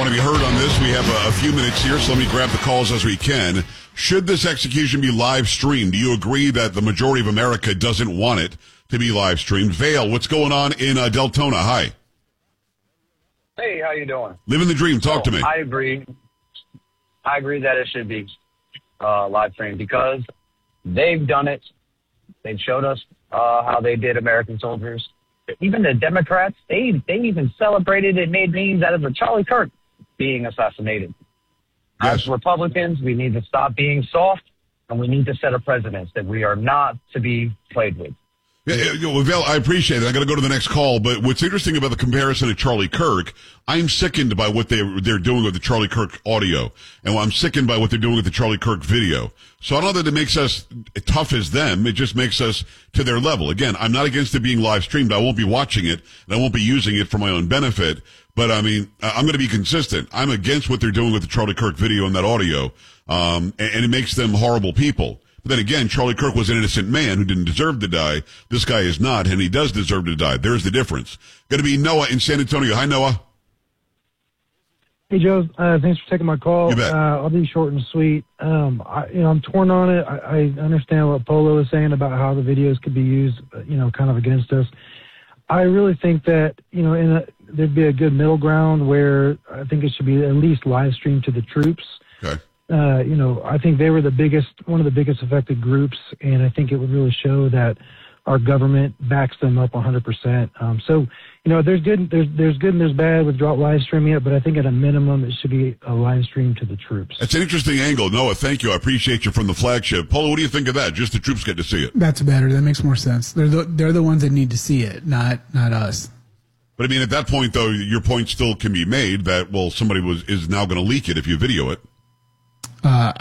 want to be heard on this. We have a few minutes here, so let me grab the calls as we can. Should this execution be live streamed? Do you agree that the majority of America doesn't want it to be live streamed? Vale, what's going on in Deltona? Hi. Hey, how you doing? Living the dream. Talk to me. I agree that it should be live streamed because they've done it. They've showed us how they did American soldiers. Even the Democrats, they even celebrated and made memes out of Charlie Kirk being assassinated. Yes. As Republicans, we need to stop being soft, and we need to set a precedent that we are not to be played with. Well, Val, I appreciate it. I got to go to the next call. But what's interesting about the comparison to Charlie Kirk, I'm sickened by what they're doing with the Charlie Kirk audio, and I'm sickened by what they're doing with the Charlie Kirk video. So I don't know that it makes us tough as them. It just makes us to their level. Again, I'm not against it being live streamed. I won't be watching it, and I won't be using it for my own benefit. But I mean, I'm going to be consistent. I'm against what they're doing with the Charlie Kirk video and that audio, and it makes them horrible people. But then again, Charlie Kirk was an innocent man who didn't deserve to die. This guy is not, and he does deserve to die. There's the difference. Going to be Noah in San Antonio. Hi, Noah. Hey, Joe. Thanks for taking my call. You bet. I'll be short and sweet. I'm torn on it. I understand what Polo is saying about how the videos could be used, kind of against us. I really think that, there'd be a good middle ground where I think it should be at least live streamed to the troops. Okay. I think they were one of the biggest affected groups, and I think it would really show that our government backs them up 100%. There's good and there's bad with live streaming it, but I think at a minimum it should be a live stream to the troops. That's an interesting angle. Noah, thank you. I appreciate you from the flagship. Polo, what do you think of that? Just the troops get to see it. That's better. That makes more sense. They're the ones that need to see it, not us. But I mean, at that point, though, your point still can be made that, well, somebody is now going to leak it if you video it. I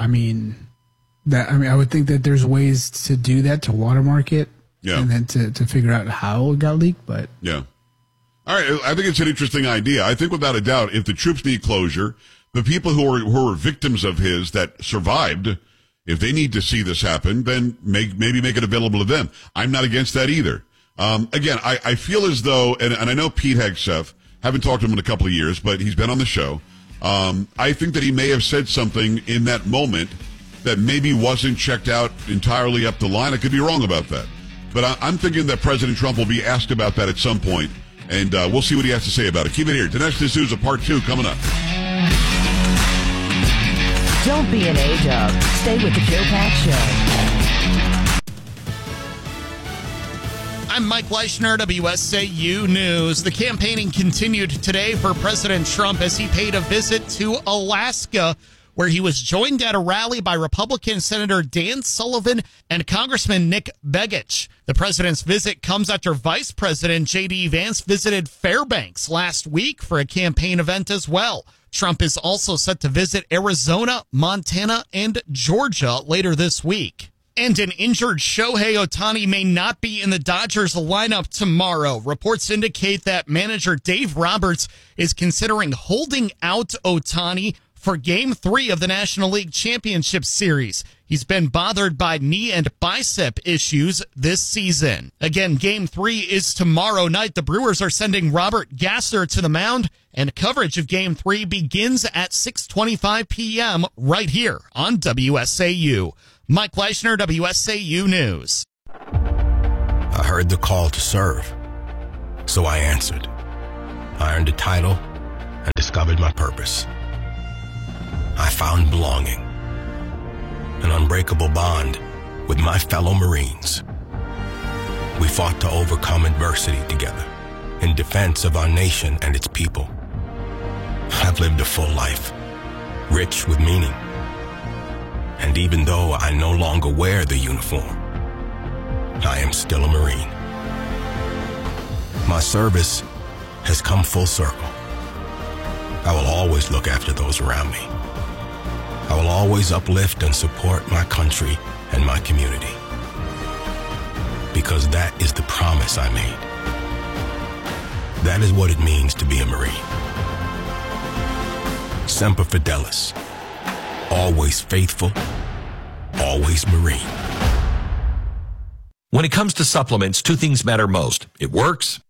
would think that there's ways to do that, to watermark it, and then to figure out how it got leaked. But yeah, all right. I think it's an interesting idea. I think without a doubt, if the troops need closure, the people who are victims of his that survived, if they need to see this happen, then maybe make it available to them. I'm not against that either. Again, I feel as though, and I know Pete Hegseth, haven't talked to him in a couple of years, but he's been on the show. I think that he may have said something in that moment that maybe wasn't checked out entirely up the line. I could be wrong about that. But I'm thinking that President Trump will be asked about that at some point, and we'll see what he has to say about it. Keep it here. Dinesh D'Souza, part 2, coming up. Don't be an A-dub. Stay with the Joe Pack Show. I'm Mike Leishner, WSAU News. The campaigning continued today for President Trump as he paid a visit to Alaska, where he was joined at a rally by Republican Senator Dan Sullivan and Congressman Nick Begich. The president's visit comes after Vice President J.D. Vance visited Fairbanks last week for a campaign event as well. Trump is also set to visit Arizona, Montana, and Georgia later this week. And an injured Shohei Ohtani may not be in the Dodgers lineup tomorrow. Reports indicate that manager Dave Roberts is considering holding out Ohtani for Game 3 of the National League Championship Series. He's been bothered by knee and bicep issues this season. Again, Game 3 is tomorrow night. The Brewers are sending Robert Gasser to the mound, and coverage of Game 3 begins at 6:25 p.m. right here on WSAU. Mike Leishner, WSAU News. I heard the call to serve, so I answered. I earned a title and discovered my purpose. I found belonging, an unbreakable bond with my fellow Marines. We fought to overcome adversity together in defense of our nation and its people. I've lived a full life, rich with meaning. And even though I no longer wear the uniform, I am still a Marine. My service has come full circle. I will always look after those around me. I will always uplift and support my country and my community. Because that is the promise I made. That is what it means to be a Marine. Semper Fidelis. Always faithful, always Marine. When it comes to supplements, two things matter most. It works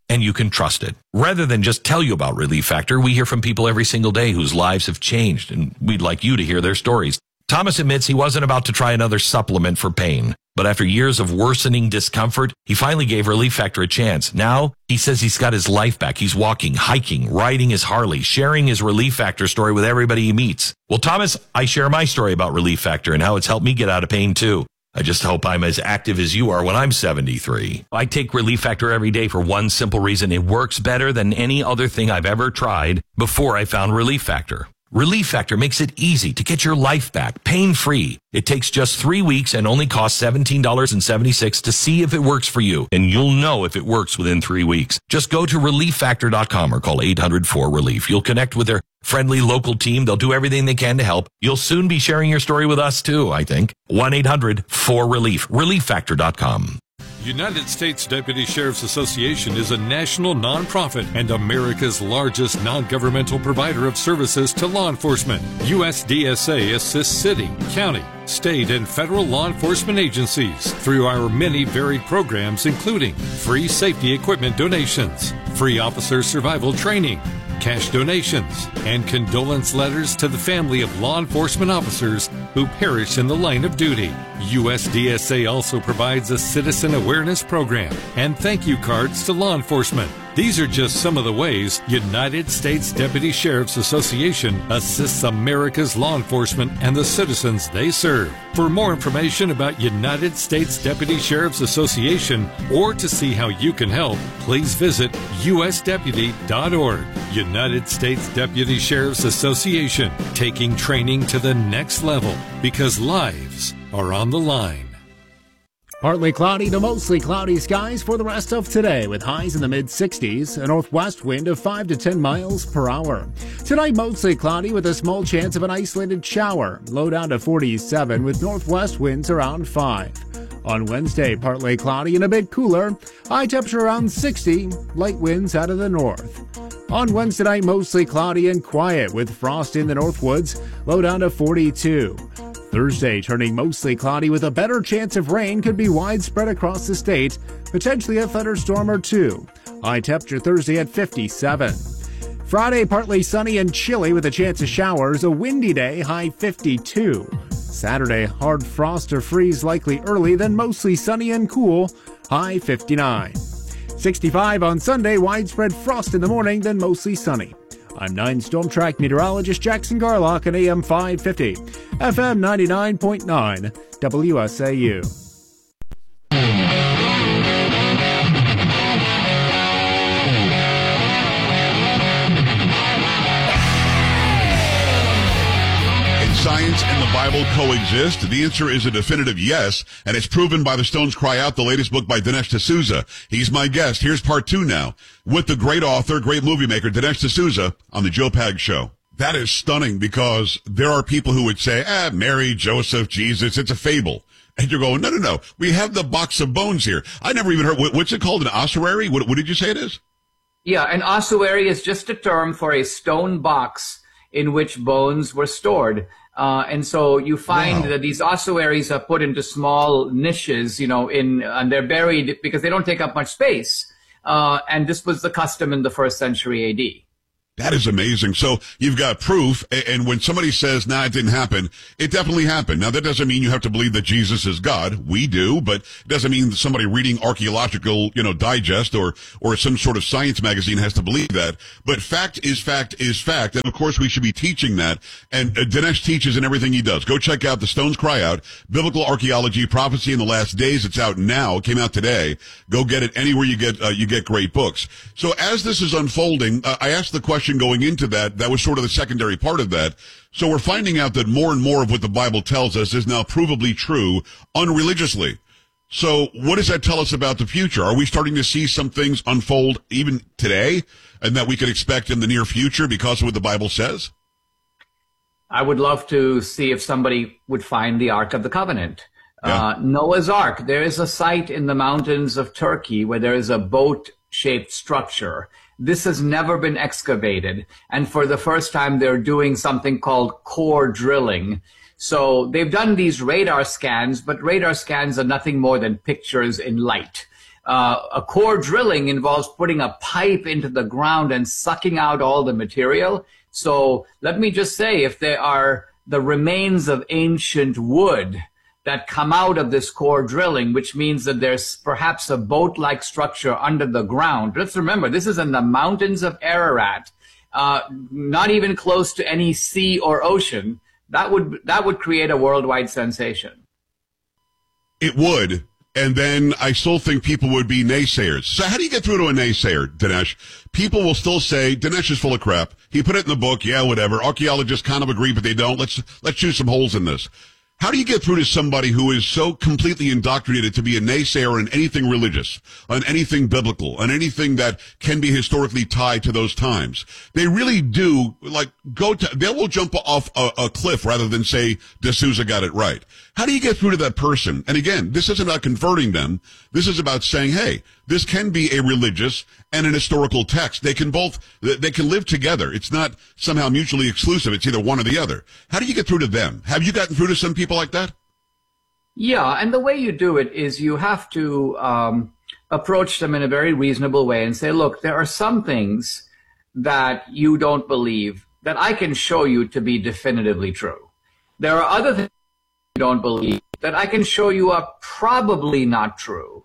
and you can trust it. Rather than just tell you about Relief Factor, we hear from people every single day whose lives have changed, and we'd like you to hear their stories. Thomas admits he wasn't about to try another supplement for pain, but after years of worsening discomfort, he finally gave Relief Factor a chance. Now, he says he's got his life back. He's walking, hiking, riding his Harley, sharing his Relief Factor story with everybody he meets. Well, Thomas, I share my story about Relief Factor and how it's helped me get out of pain, too. I just hope I'm as active as you are when I'm 73. I take Relief Factor every day for one simple reason. It works better than any other thing I've ever tried before I found Relief Factor. Relief Factor makes it easy to get your life back, pain-free. It takes just 3 weeks and only costs $17.76 to see if it works for you. And you'll know if it works within 3 weeks. Just go to ReliefFactor.com or call 800-4RELIEF. You'll connect with their friendly local team. They'll do everything they can to help. You'll soon be sharing your story with us too, I think. 1-800-4RELIEF. ReliefFactor.com. United States Deputy Sheriff's Association is a national nonprofit and America's largest non-governmental provider of services to law enforcement. USDSA assists city, county, state, and federal law enforcement agencies through our many varied programs, including free safety equipment donations, free officer survival training, cash donations, and condolence letters to the family of law enforcement officers who perish in the line of duty. USDSA also provides a citizen awareness program and thank you cards to law enforcement. These are just some of the ways United States Deputy Sheriff's Association assists America's law enforcement and the citizens they serve. For more information about United States Deputy Sheriff's Association or to see how you can help, please visit usdeputy.org. United States Deputy Sheriff's Association, taking training to the next level because lives are on the line. Partly cloudy to mostly cloudy skies for the rest of today with highs in the mid-60s, a northwest wind of 5 to 10 miles per hour. Tonight mostly cloudy with a small chance of an isolated shower, low down to 47 with northwest winds around 5. On Wednesday, partly cloudy and a bit cooler, high temperature around 60, light winds out of the north. On Wednesday night, mostly cloudy and quiet with frost in the Northwoods, low down to 42. Thursday, turning mostly cloudy with a better chance of rain, could be widespread across the state, potentially a thunderstorm or two. High temperature Thursday at 57. Friday, partly sunny and chilly with a chance of showers, a windy day, high 52. Saturday, hard frost or freeze likely early, then mostly sunny and cool, high 59. 65 on Sunday, widespread frost in the morning, then mostly sunny. I'm 9 Storm Track meteorologist Jackson Garlock at AM 550, FM 99.9, WSAU. Science and the Bible coexist? The answer is a definitive yes, and it's proven by The Stones Cry Out, the latest book by Dinesh D'Souza. He's my guest. Here's part 2 now, with the great author, great movie maker, Dinesh D'Souza, on the Joe Pag Show. That is stunning because there are people who would say, Mary, Joseph, Jesus, it's a fable. And you're going, no, we have the box of bones here. I never even heard, what's it called, an ossuary? What did you say it is? Yeah, an ossuary is just a term for a stone box in which bones were stored. And so you find that these ossuaries are put into small niches, and they're buried because they don't take up much space. And this was the custom in the 1st century AD. That is amazing. So you've got proof, and when somebody says, it didn't happen, it definitely happened. Now, that doesn't mean you have to believe that Jesus is God. We do, but it doesn't mean that somebody reading archaeological, digest or some sort of science magazine has to believe that. But fact is fact is fact. And of course, we should be teaching that. And Dinesh teaches in everything he does. Go check out The Stones Cry Out, Biblical Archaeology, Prophecy in the Last Days. It's out now. It came out today. Go get it anywhere you get great books. So as this is unfolding, I asked the question going into that was sort of the secondary part of that. So we're finding out that more and more of what the Bible tells us is now provably true unreligiously. So what does that tell us about the future? Are we starting to see some things unfold even today and that we could expect in the near future because of what the Bible says? I would love to see if somebody would find the Ark of the Covenant. Noah's Ark. There is a site in the mountains of Turkey where there is a boat-shaped structure. This has never been excavated. And for the first time, they're doing something called core drilling. So they've done these radar scans, but radar scans are nothing more than pictures in light. A core drilling involves putting a pipe into the ground and sucking out all the material. So let me just say, if there are the remains of ancient wood that come out of this core drilling, which means that there's perhaps a boat-like structure under the ground. Let's remember, this is in the mountains of Ararat, not even close to any sea or ocean. That would create a worldwide sensation. It would. And then I still think people would be naysayers. So how do you get through to a naysayer, Dinesh? People will still say, Dinesh is full of crap. He put it in the book. Yeah, whatever. Archaeologists kind of agree, but they don't. Let's shoot some holes in this. How do you get through to somebody who is so completely indoctrinated to be a naysayer on anything religious, on anything biblical, on anything that can be historically tied to those times? They really do, they will jump off a cliff rather than say, D'Souza got it right. How do you get through to that person? And again, this isn't about converting them. This is about saying, hey, this can be a religious and an historical text. They can live together. It's not somehow mutually exclusive. It's either one or the other. How do you get through to them? Have you gotten through to some people like that? Yeah, and the way you do it is you have to approach them in a very reasonable way and say, look, there are some things that you don't believe that I can show you to be definitively true. There are other things you don't believe that I can show you are probably not true.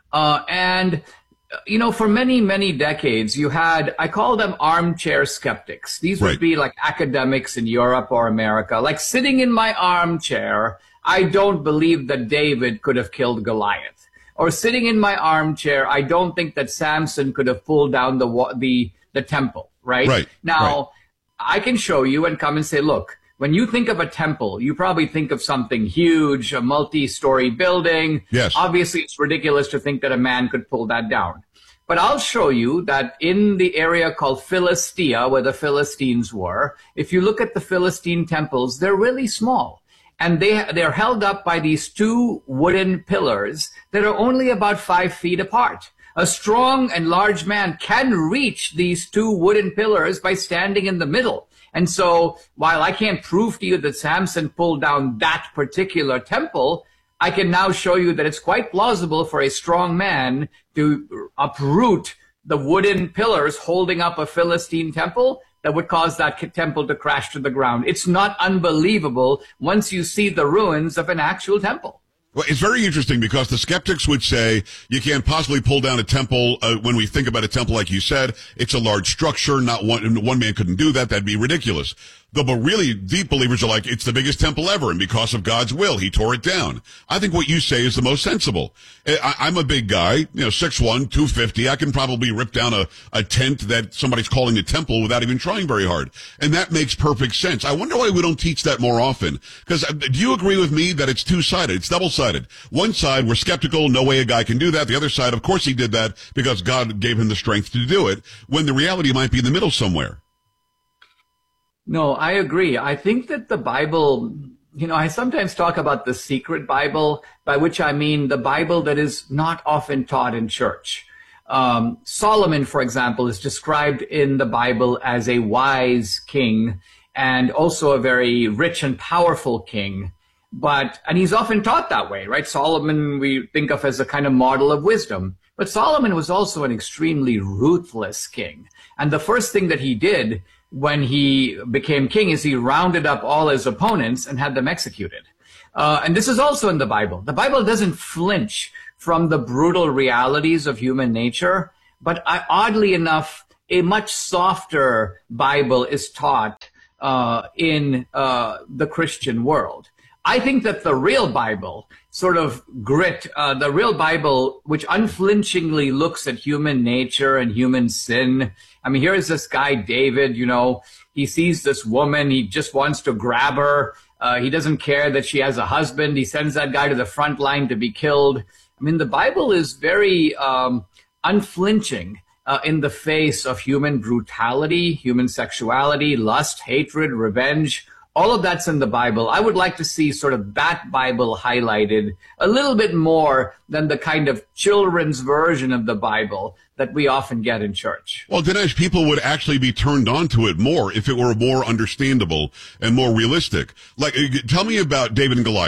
You know, for many, many decades, you had, I call them armchair skeptics. These would be like academics in Europe or America, like sitting in my armchair. I don't believe that David could have killed Goliath. Or sitting in my armchair, I don't think that Samson could have pulled down the temple, right? Now, I can show you and come and say, look, when you think of a temple, you probably think of something huge, a multi-story building. Yes. Obviously, it's ridiculous to think that a man could pull that down. But I'll show you that in the area called Philistia, where the Philistines were, if you look at the Philistine temples, they're really small. And they're held up by these two wooden pillars that are only about 5 feet apart. A strong and large man can reach these two wooden pillars by standing in the middle. And so while I can't prove to you that Samson pulled down that particular temple, I can now show you that it's quite plausible for a strong man to uproot the wooden pillars holding up a Philistine temple that would cause that temple to crash to the ground. It's not unbelievable once you see the ruins of an actual temple. Well, it's very interesting because the skeptics would say you can't possibly pull down a temple. When we think about a temple, like you said, it's a large structure. Not one man couldn't do that. That'd be ridiculous. But really deep believers are like, it's the biggest temple ever, and because of God's will, he tore it down. I think what you say is the most sensible. I'm a big guy, 6'1", 250. I can probably rip down a tent that somebody's calling a temple without even trying very hard. And that makes perfect sense. I wonder why we don't teach that more often. Because do you agree with me that it's two-sided? It's double-sided. One side, we're skeptical, no way a guy can do that. The other side, of course he did that because God gave him the strength to do it, when the reality might be in the middle somewhere. No, I agree. I think that the Bible, I sometimes talk about the secret Bible, by which I mean the Bible that is not often taught in church. Solomon, for example, is described in the Bible as a wise king and also a very rich and powerful king. And he's often taught that way, right? Solomon we think of as a kind of model of wisdom. But Solomon was also an extremely ruthless king. And the first thing that he did when he became king is he rounded up all his opponents and had them executed. And this is also in the Bible. The Bible doesn't flinch from the brutal realities of human nature, but oddly enough, a much softer Bible is taught in the Christian world. I think that the real Bible, sort of the real Bible, which unflinchingly looks at human nature and human sin. I mean, here is this guy, David, he sees this woman. He just wants to grab her. He doesn't care that she has a husband. He sends that guy to the front line to be killed. I mean, the Bible is very unflinching in the face of human brutality, human sexuality, lust, hatred, revenge. All of that's in the Bible. I would like to see sort of that Bible highlighted a little bit more than the kind of children's version of the Bible that we often get in church. Well, Dinesh, people would actually be turned on to it more if it were more understandable and more realistic. Like, tell me about David and Goliath.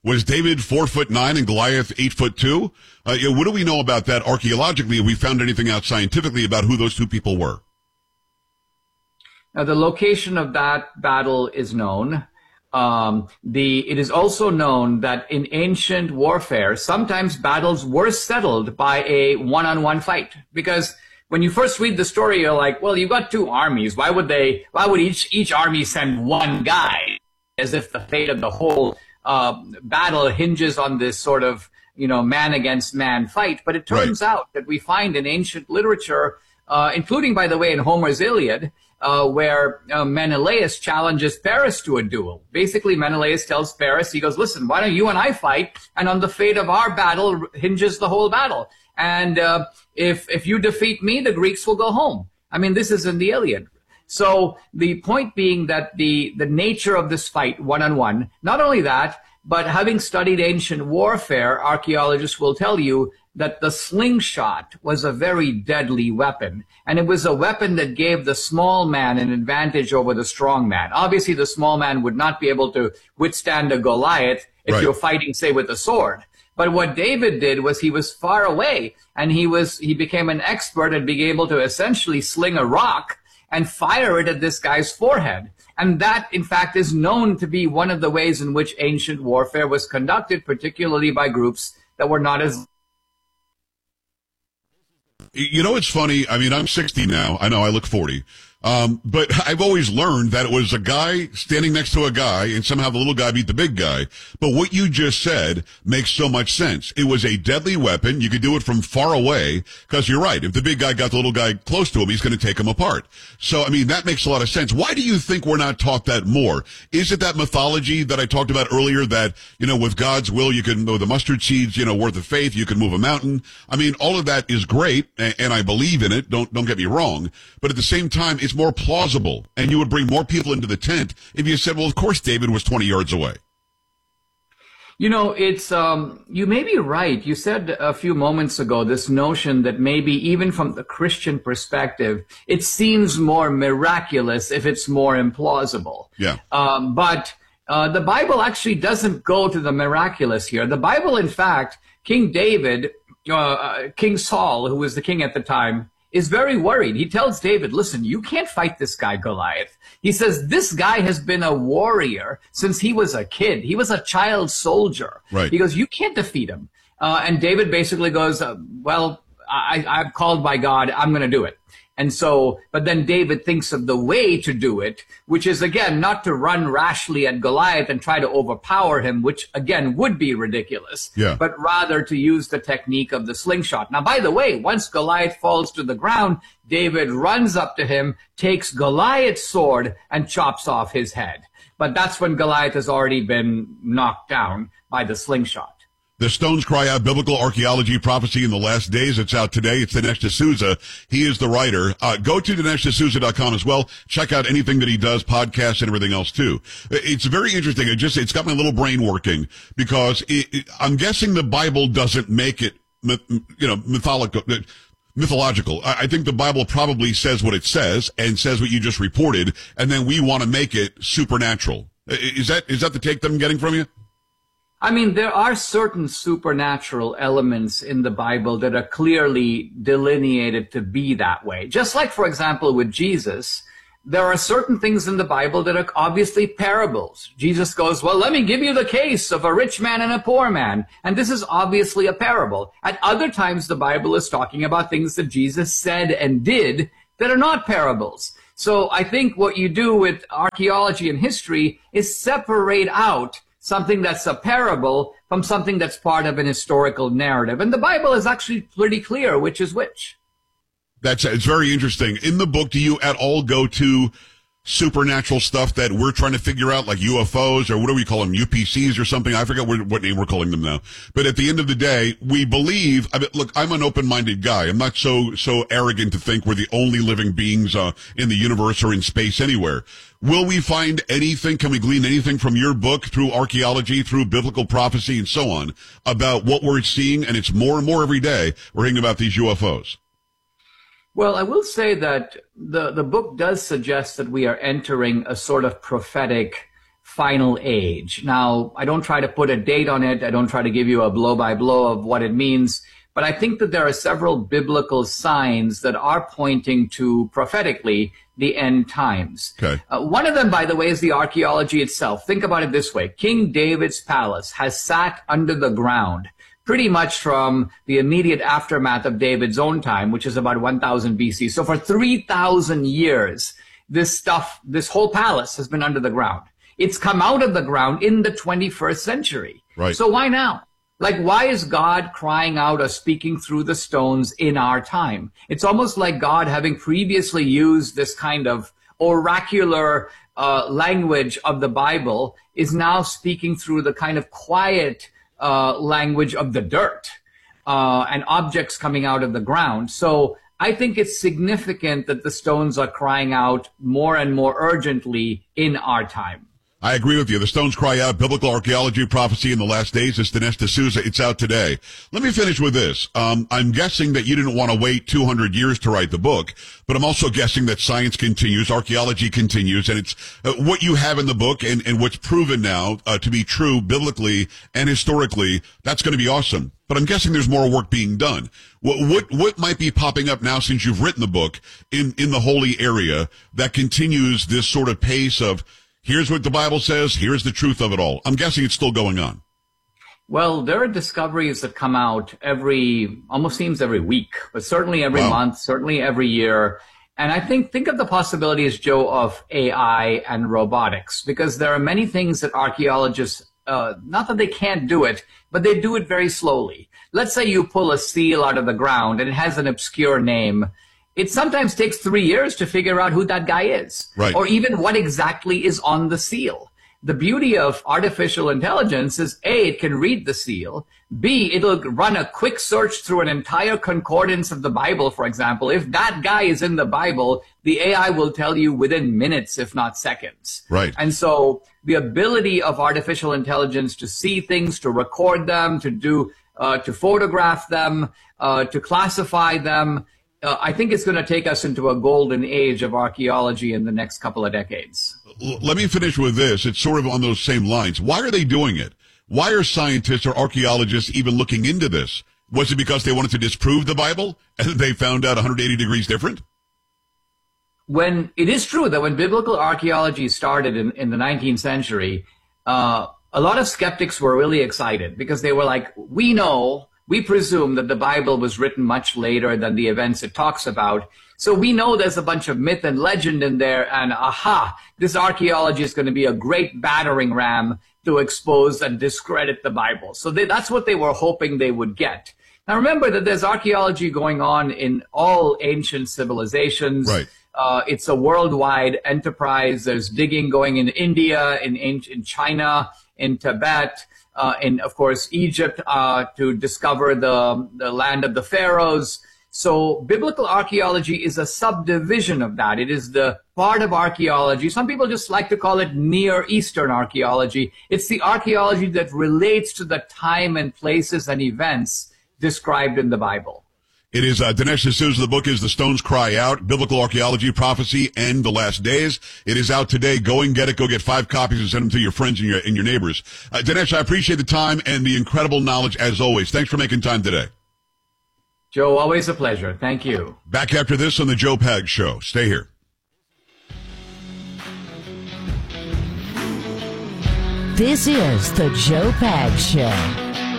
Was David 4'9" and Goliath 8'2"? What do we know about that archaeologically? Have we found anything out scientifically about who those two people were? Now, the location of that battle is known. It is also known that in ancient warfare, sometimes battles were settled by a one-on-one fight. Because when you first read the story, you're like, well, you've got two armies. Why would each army send one guy? As if the fate of the whole battle hinges on this sort of, man against man fight. But it turns out that we find in ancient literature, including, by the way, in Homer's Iliad, where Menelaus challenges Paris to a duel. Basically, Menelaus tells Paris, he goes, listen, why don't you and I fight? And on the fate of our battle hinges the whole battle. And if you defeat me, the Greeks will go home. I mean, this is in the Iliad. So the point being that the nature of this fight, one-on-one, not only that, but having studied ancient warfare, archaeologists will tell you that the slingshot was a very deadly weapon. And it was a weapon that gave the small man an advantage over the strong man. Obviously, the small man would not be able to withstand a Goliath if you're fighting, say, with a sword. But what David did was he was far away, and he became an expert at being able to essentially sling a rock and fire it at this guy's forehead. And that, in fact, is known to be one of the ways in which ancient warfare was conducted, particularly by groups that were not as... It's funny. I mean, I'm 60 now. I know I look 40. But I've always learned that it was a guy standing next to a guy, and somehow the little guy beat the big guy. But what you just said makes so much sense. It was a deadly weapon. You could do it from far away, because you're right. If the big guy got the little guy close to him, he's going to take him apart. So, I mean, that makes a lot of sense. Why do you think we're not taught that more? Is it that mythology that I talked about earlier that, with God's will, you can, with the mustard seeds, worth of faith, you can move a mountain? I mean, all of that is great, and I believe in it. Don't get me wrong. But at the same time, it's more plausible, and you would bring more people into the tent if you said, well, of course David was 20 yards away. It's, you may be right. You said a few moments ago this notion that maybe even from the Christian perspective, it seems more miraculous if it's more implausible. Yeah. But the Bible actually doesn't go to the miraculous here. The Bible, in fact, King David, King Saul, who was the king at the time, is very worried. He tells David, listen, you can't fight this guy Goliath. He says, this guy has been a warrior since he was a kid. He was a child soldier. Right. He goes, you can't defeat him. And David basically goes, I'm called by God. I'm going to do it. And so, but then David thinks of the way to do it, which is, again, not to run rashly at Goliath and try to overpower him, which, again, would be ridiculous, but rather to use the technique of the slingshot. Now, by the way, once Goliath falls to the ground, David runs up to him, takes Goliath's sword, and chops off his head. But that's when Goliath has already been knocked down by the slingshot. The Stones Cry Out, Biblical Archaeology, Prophecy in the Last Days. It's out today. It's Dinesh D'Souza. He is the writer. Go to DineshD'Souza.com as well. Check out anything that he does, podcasts and everything else too. It's very interesting. It's got my little brain working because I'm guessing the Bible doesn't make it, mythological. I think the Bible probably says what it says and says what you just reported, and then we want to make it supernatural. Is that the take that I'm getting from you? I mean, there are certain supernatural elements in the Bible that are clearly delineated to be that way. Just like, for example, with Jesus, there are certain things in the Bible that are obviously parables. Jesus goes, well, let me give you the case of a rich man and a poor man. And this is obviously a parable. At other times, the Bible is talking about things that Jesus said and did that are not parables. So I think what you do with archaeology and history is separate out something that's a parable from something that's part of an historical narrative. And the Bible is actually pretty clear which is which. It's very interesting. In the book, do you at all go to supernatural stuff that we're trying to figure out, like UFOs, or what do we call them, UPCs or something? I forget what name we're calling them now. But at the end of the day, we believe, look, I'm an open-minded guy. I'm not so arrogant to think we're the only living beings in the universe or in space anywhere. Will we find anything? Can we glean anything from your book through archaeology, through biblical prophecy and so on about what we're seeing? And it's more and more every day we're hearing about these UFOs. Well, I will say that the book does suggest that we are entering a sort of prophetic final age. Now, I don't try to put a date on it. I don't try to give you a blow by blow of what it means. But I think that there are several biblical signs that are pointing to prophetically the end times. Okay. One of them, by the way, is the archaeology itself. Think about it this way. King David's palace has sat under the ground pretty much from the immediate aftermath of David's own time, which is about 1000 BC. So for 3,000 years, this whole palace has been under the ground. It's come out of the ground in the 21st century. Right. So why now? Like, why is God crying out or speaking through the stones in our time? It's almost like God, having previously used this kind of oracular language of the Bible, is now speaking through the kind of quiet language of the dirt and objects coming out of the ground. So I think it's significant that the stones are crying out more and more urgently in our time. I agree with you. The stones cry out. Biblical Archaeology, Prophecy in the Last Days. It's Dinesh D'Souza. It's out today. Let me finish with this. I'm guessing that you didn't want to wait 200 years to write the book, but I'm also guessing that science continues, archaeology continues, and it's what you have in the book and what's proven now to be true biblically and historically. That's going to be awesome. But I'm guessing there's more work being done. What might be popping up now since you've written the book in the holy area that continues this sort of pace of, here's what the Bible says, here's the truth of it all? I'm guessing it's still going on. Well, there are discoveries that come out almost seems every week, but certainly every month, certainly every year. And I think of the possibilities, Joe, of AI and robotics, because there are many things that archaeologists, not that they can't do it, but they do it very slowly. Let's say you pull a seal out of the ground and it has an obscure name. It sometimes takes 3 years to figure out who that guy is, right, or even what exactly is on the seal. The beauty of artificial intelligence is A, it can read the seal. B, it'll run a quick search through an entire concordance of the Bible, for example. If that guy is in the Bible, the AI will tell you within minutes, if not seconds. Right. And so the ability of artificial intelligence to see things, to record them, to photograph them, to classify them, I think it's going to take us into a golden age of archaeology in the next couple of decades. Let me finish with this. It's sort of on those same lines. Why are they doing it? Why are scientists or archaeologists even looking into this? Was it because they wanted to disprove the Bible and they found out 180 degrees different? When it is true that when biblical archaeology started in the 19th century, a lot of skeptics were really excited because they were like, we presume that the Bible was written much later than the events it talks about. So we know there's a bunch of myth and legend in there, and this archaeology is going to be a great battering ram to expose and discredit the Bible. So that's what they were hoping they would get. Now remember that there's archaeology going on in all ancient civilizations. Right. It's a worldwide enterprise. There's digging going in India, in China, in Tibet, in, of course, Egypt, to discover the land of the pharaohs. So biblical archaeology is a subdivision of that. It is the part of archaeology. Some people just like to call it Near Eastern archaeology. It's the archaeology that relates to the time and places and events described in the Bible. It is Dinesh D'Souza. The book is The Stones Cry Out, Biblical Archaeology, Prophecy, and the Last Days. It is out today. Go and get it. Go get 5 copies and send them to your friends and your neighbors. Dinesh, I appreciate the time and the incredible knowledge as always. Thanks for making time today. Joe, always a pleasure. Thank you. Back after this on the Joe Pags Show. Stay here. This is the Joe Pags Show.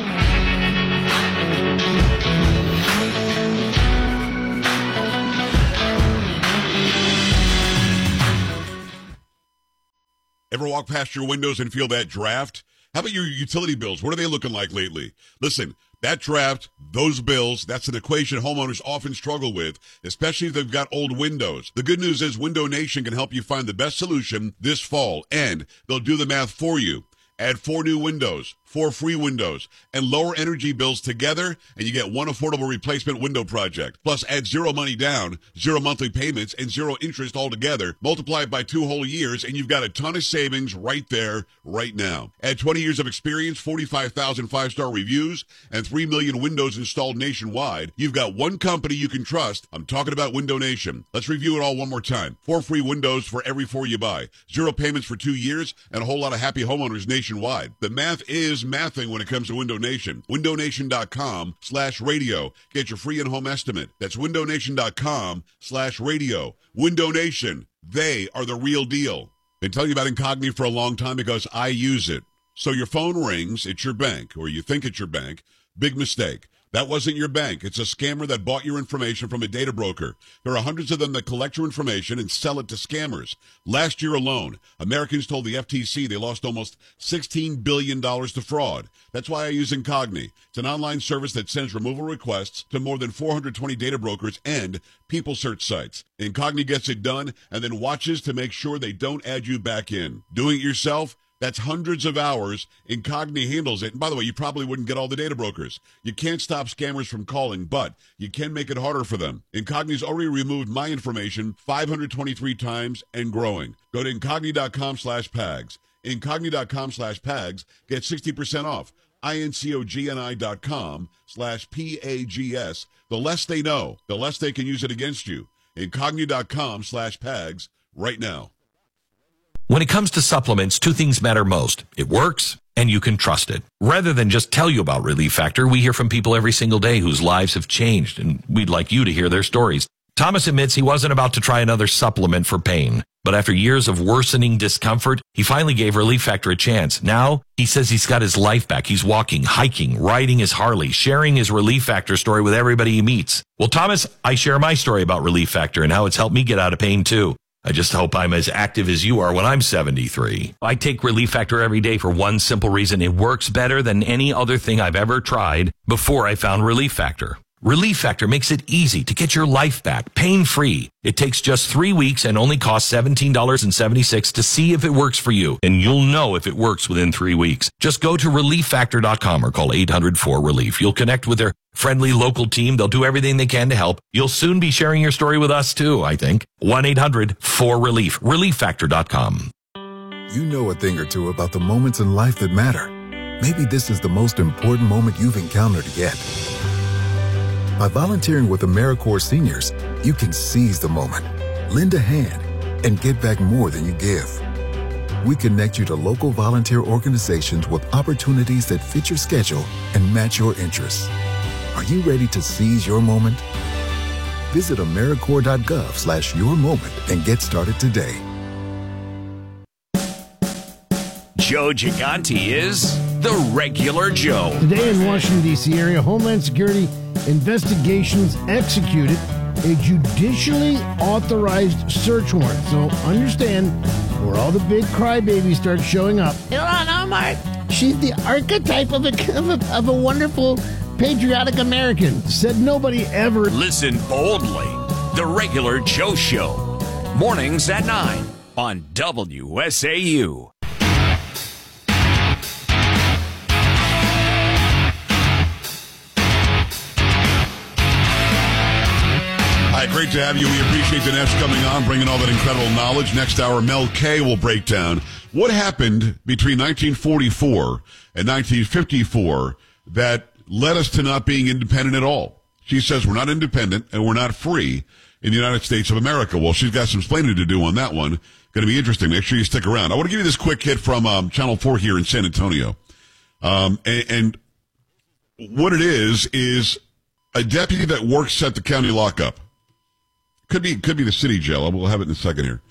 Ever walk past your windows and feel that draft? How about your utility bills? What are they looking like lately? Listen, that draft, those bills, that's an equation homeowners often struggle with, especially if they've got old windows. The good news is Window Nation can help you find the best solution this fall, and they'll do the math for you. Add 4 new windows, 4 free windows, and lower energy bills together, and you get 1 affordable replacement window project. Plus, add 0 money down, 0 monthly payments, and 0 interest altogether. Multiply it by 2 whole years, and you've got a ton of savings right there, right now. Add 20 years of experience, 45,000 5-star reviews, and 3 million windows installed nationwide. You've got one company you can trust. I'm talking about Window Nation. Let's review it all one more time. 4 free windows for every 4 you buy. 0 payments for 2 years, and a whole lot of happy homeowners nationwide. The math is mathing when it comes to Window Nation. WindowNation.com/radio. Get your free in-home estimate. That's WindowNation.com/radio. Window Nation. They are the real deal. Been telling you about Incogni for a long time because I use it. So your phone rings, it's your bank, or you think it's your bank. Big mistake. That wasn't your bank. It's a scammer that bought your information from a data broker. There are hundreds of them that collect your information and sell it to scammers. Last year alone, Americans told the FTC they lost almost $16 billion to fraud. That's why I use Incogni. It's an online service that sends removal requests to more than 420 data brokers and people search sites. Incogni gets it done and then watches to make sure they don't add you back in. Doing it yourself? That's hundreds of hours. Incogni handles it. And by the way, you probably wouldn't get all the data brokers. You can't stop scammers from calling, but you can make it harder for them. Incogni's already removed my information 523 times and growing. Go to Incogni.com/PAGS. Incogni.com/PAGS. Get 60% off. Incogni.com/PAGS. The less they know, the less they can use it against you. Incogni.com/PAGS right now. When it comes to supplements, 2 things matter most. It works, and you can trust it. Rather than just tell you about Relief Factor, we hear from people every single day whose lives have changed, and we'd like you to hear their stories. Thomas admits he wasn't about to try another supplement for pain, but after years of worsening discomfort, he finally gave Relief Factor a chance. Now, he says he's got his life back. He's walking, hiking, riding his Harley, sharing his Relief Factor story with everybody he meets. Well, Thomas, I share my story about Relief Factor and how it's helped me get out of pain, too. I just hope I'm as active as you are when I'm 73. I take Relief Factor every day for one simple reason. It works better than any other thing I've ever tried before I found Relief Factor. Relief Factor makes it easy to get your life back, pain-free. It takes just 3 weeks and only costs $17.76 to see if it works for you. And you'll know if it works within 3 weeks. Just go to ReliefFactor.com or call 800-4RELIEF. You'll connect with their friendly local team. They'll do everything they can to help. You'll soon be sharing your story with us too, I think. 1-800-4RELIEF. ReliefFactor.com. You know a thing or two about the moments in life that matter. Maybe this is the most important moment you've encountered yet. By volunteering with AmeriCorps Seniors, you can seize the moment, lend a hand, and get back more than you give. We connect you to local volunteer organizations with opportunities that fit your schedule and match your interests. Are you ready to seize your moment? Visit AmeriCorps.gov/yourmoment and get started today. Joe Gigante is the Regular Joe. Today in Washington, D.C. area, Homeland Security investigations executed a judicially authorized search warrant. So understand where all the big crybabies start showing up. Ilhan Omar, she's the archetype of a wonderful patriotic American. Said nobody ever. Listen boldly. The Regular Joe Show. Mornings at 9 on WSAU. Hi, great to have you. We appreciate the Nets coming on, bringing all that incredible knowledge. Next hour, Mel K will break down what happened between 1944 and 1954 that led us to not being independent at all. She says we're not independent and we're not free in the United States of America. Well, she's got some explaining to do on that one. Going to be interesting. Make sure you stick around. I want to give you this quick hit from Channel 4 here in San Antonio. And what it is a deputy that works at the county lockup. Could be the city jail. We'll have it in a second here.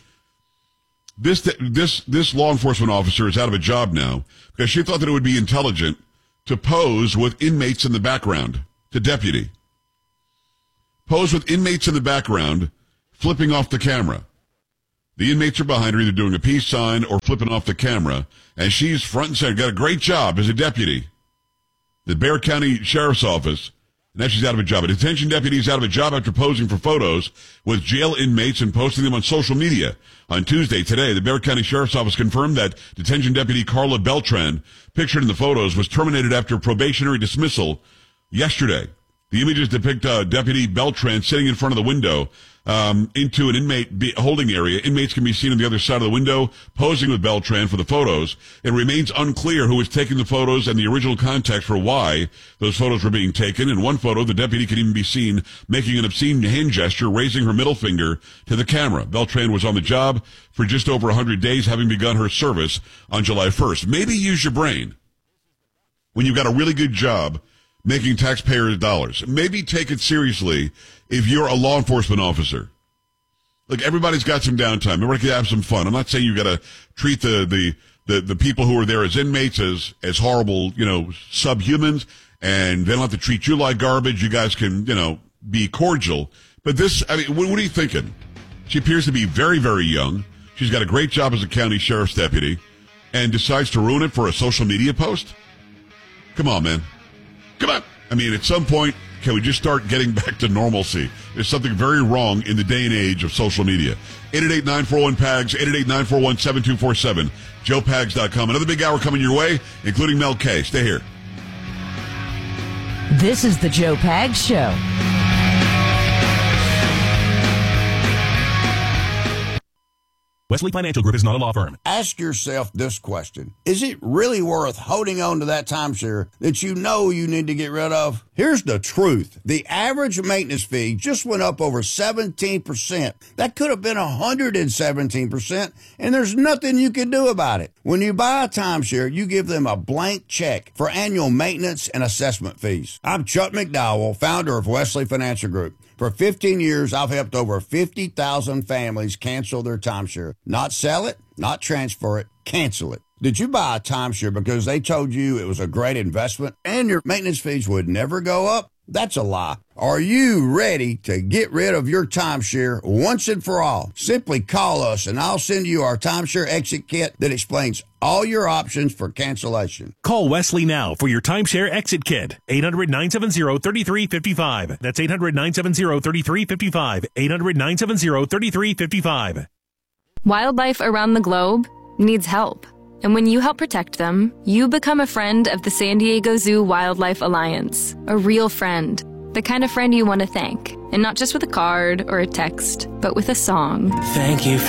This law enforcement officer is out of a job now because she thought that it would be intelligent to pose with inmates in the background. To deputy. Pose with inmates in the background, flipping off the camera. The inmates are behind her, either doing a peace sign or flipping off the camera, and she's front and center. Got a great job as a deputy. The Bexar County Sheriff's Office Now she's out of a job. A detention deputy is out of a job after posing for photos with jail inmates and posting them on social media. On Tuesday, today, the Bexar County Sheriff's Office confirmed that detention deputy Carla Beltran, pictured in the photos, was terminated after probationary dismissal yesterday. The images depict Deputy Beltran sitting in front of the window into an inmate holding area. Inmates can be seen on the other side of the window posing with Beltran for the photos. It remains unclear who is taking the photos and the original context for why those photos were being taken. In one photo, the deputy can even be seen making an obscene hand gesture, raising her middle finger to the camera. Beltran was on the job for just over 100 days, having begun her service on July 1st. Maybe use your brain when you've got a really good job making taxpayers' dollars. Maybe take it seriously if you're a law enforcement officer. Look, everybody's got some downtime. Everybody can have some fun. I'm not saying you got to treat the people who are there as inmates as horrible, subhumans, and they don't have to treat you like garbage. You guys can, be cordial. But this, what are you thinking? She appears to be very, very young. She's got a great job as a county sheriff's deputy and decides to ruin it for a social media post? Come on, man. Come on. At some point, can we just start getting back to normalcy? There's something very wrong in the day and age of social media. 888-941-PAGS, 888-941-7247, joepags.com. Another big hour coming your way, including Mel K. Stay here. This is the Joe Pags Show. Wesley Financial Group is not a law firm. Ask yourself this question. Is it really worth holding on to that timeshare that you know you need to get rid of? Here's the truth. The average maintenance fee just went up over 17%. That could have been 117%, and there's nothing you can do about it. When you buy a timeshare, you give them a blank check for annual maintenance and assessment fees. I'm Chuck McDowell, founder of Wesley Financial Group. For 15 years, I've helped over 50,000 families cancel their timeshare. Not sell it, not transfer it, cancel it. Did you buy a timeshare because they told you it was a great investment and your maintenance fees would never go up? That's a lie. Are you ready to get rid of your timeshare once and for all? Simply call us and I'll send you our timeshare exit kit that explains all your options for cancellation. Call Wesley now for your timeshare exit kit. 800-970-3355. That's 800-970-3355. 800-970-3355. Wildlife around the globe needs help. And when you help protect them, you become a friend of the San Diego Zoo Wildlife Alliance. A real friend. The kind of friend you want to thank. And not just with a card or a text, but with a song. Thank you